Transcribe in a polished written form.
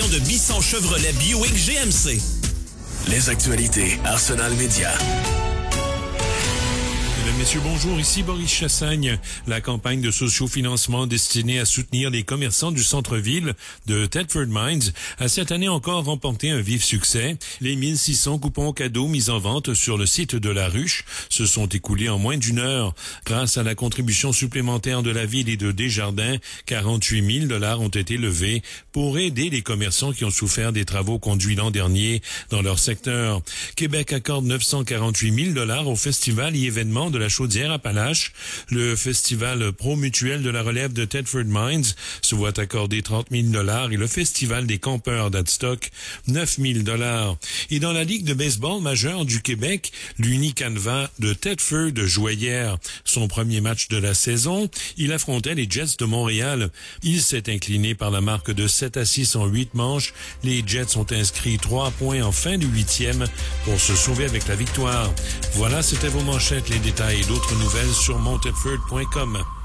sélection de Bisson Chevrolet Buick GMC. Les actualités Arsenal Média. Mesdames, Messieurs, bonjour, ici Boris Chassagne. La campagne de sociofinancement destinée à soutenir les commerçants du centre-ville de Thetford Mines a cette année encore remporté un vif succès. Les 1600 coupons cadeaux mis en vente sur le site de La Ruche se sont écoulés en moins d'une heure. Grâce à la contribution supplémentaire de la ville et de Desjardins, 48 000 $ ont été levés pour aider les commerçants qui ont souffert des travaux conduits l'an dernier dans leur secteur. Québec accorde 948 000 $ au festival et événements de la Chaudière-Appalaches. Le festival pro-mutuel de la relève de Thetford Mines se voit accorder 30 000 $ et le festival des campeurs d'Adstock 9 000 $. Et dans la Ligue de baseball majeure du Québec, l'Unicanva de Thetford jouait hier son premier match de la saison. Il affrontait les Jets de Montréal. Il s'est incliné par la marque de 7-6 en 8 manches. Les Jets ont inscrit 3 points en fin du 8e pour se sauver avec la victoire. Voilà, c'était vos manchettes, les détails et d'autres nouvelles sur montedford.com.